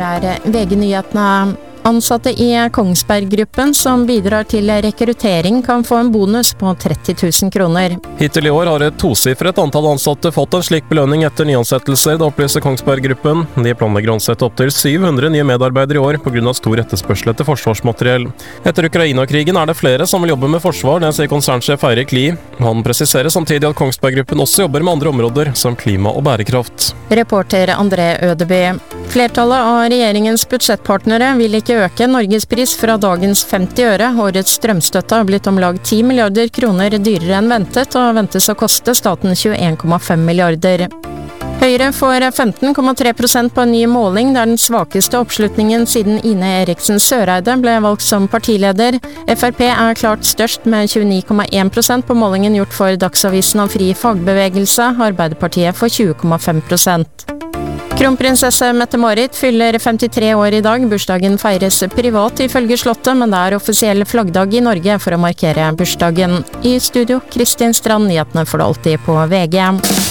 VG-nyhetene. Ansatte i Kongsberg-gruppen som bidrar til rekruttering kan få en bonus på 30 000 kroner. Hittil i år har et tosifret antall ansatte fått en slik belønning etter nyansettelser, det opplyser Kongsberg-gruppen. De planlegger å ansette opp til 700 nye medarbeidere i år på grunn av stor etterspørsel etter forsvarsmateriell. Etter Ukraina-krigen er det flere som vil jobbe med forsvar, det sier konsernsjef Eirik Lie. Han presiserer samtidig at Kongsberg-gruppen også jobber med andre områder, som klima og bærekraft. Reporter André Ødeby. Flertallet av regjeringens budsjettpartnere vil ikke øke Norgespris fra dagens 50 øre. Årets strømstøtte har blitt om lag 10 milliarder kroner dyrere enn ventet, og ventes å koste staten 21,5 milliarder. Høyre får 15,3% på en ny måling. Det er den svakeste oppslutningen siden Ine Eriksen Søreide ble valgt som partileder. FrP er klart størst med 29,1% på målingen gjort for Dagsavisen og Fri Fagbevegelse. Arbeiderpartiet får 20,5%. Kronprinsesse Mette-Marit fyller 53 år i dag. Bursdagen feires privat ifølge Slottet, men det er offisiell flaggdag i Norge for å markere bursdagen. I studio, Kristin Strand, nyhetene får du alltid på VG.